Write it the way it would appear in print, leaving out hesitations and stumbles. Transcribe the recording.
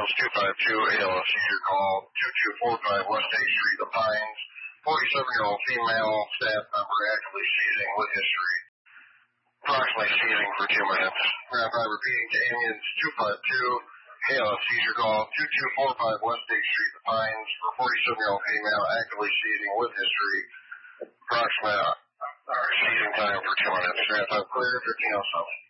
Ambulance 252, ALS seizure call, 2245 West 8th Street, The Pines. 47-year-old female, staff member actively seizing with history. Approximately seizing for 2 minutes. Verify repeating to Ambulance 252, ALS seizure call, 2245 West 8th Street, The Pines. For 47-year-old female actively seizing with history. Approximate seizing time for 2 minutes. Verify clear, 1507.